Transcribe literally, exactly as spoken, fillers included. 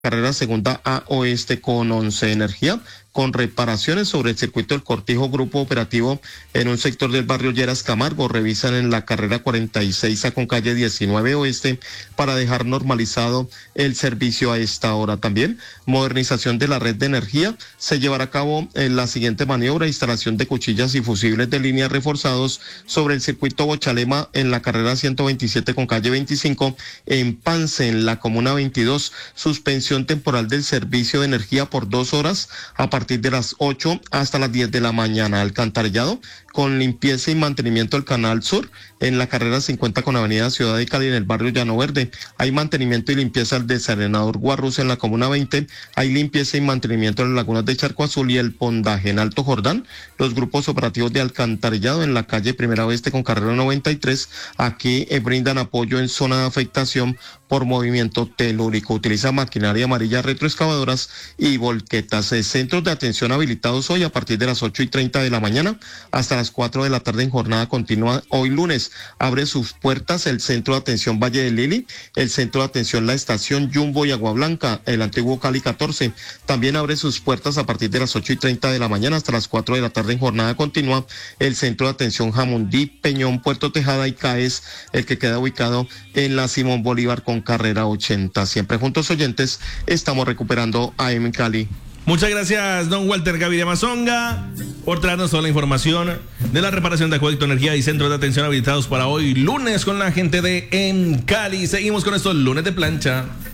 carrera segunda A Oeste con once Energía, con reparaciones sobre el circuito del Cortijo. Grupo operativo en un sector del barrio Lleras Camargo revisan en la carrera cuarenta y seis A con calle diecinueve Oeste para dejar normalizado el servicio a esta hora. También modernización de la red de energía, se llevará a cabo en la siguiente maniobra: instalación de cuchillas y fusibles de línea reforzados sobre el circuito Bochalema en la carrera ciento veintisiete con calle veinticinco, en Pance, en la comuna veintidós, suspensión temporal del servicio de energía por dos horas a partir de las ocho hasta las diez de la mañana. Alcantarillado con limpieza y mantenimiento del Canal Sur en la carrera cincuenta con avenida Ciudad de Cali en el barrio Llano Verde. Hay mantenimiento y limpieza del desarenador Guarrus en la comuna veinte. Hay limpieza y mantenimiento en las lagunas de Charco Azul y el Pondaje. En Alto Jordán, los grupos operativos de alcantarillado en la calle Primera Oeste con carrera noventa y tres. Aquí eh, brindan apoyo en zona de afectación por movimiento telúrico. Utiliza maquinaria amarilla, retroexcavadoras y volquetas. Eh, centros de atención habilitados hoy a partir de las ocho y treinta de la mañana hasta las cuatro de la tarde en jornada continua. Hoy lunes abre sus puertas el Centro de Atención Valle de Lili, el Centro de Atención La Estación Jumbo y Agua Blanca, el antiguo Cali catorce. También abre sus puertas a partir de las ocho y treinta de la mañana hasta las cuatro de la tarde en jornada continua el Centro de Atención Jamundí, Peñón, Puerto Tejada y Caes, el que queda ubicado en la Simón Bolívar con carrera ochenta. Siempre juntos, oyentes, estamos recuperando A M Cali. Muchas gracias, don Walter Gaviria Mazonga, por traernos toda la información de la reparación de acueducto, energía y centros de atención habilitados para hoy lunes con la gente de En Cali. Seguimos con estos lunes de plancha.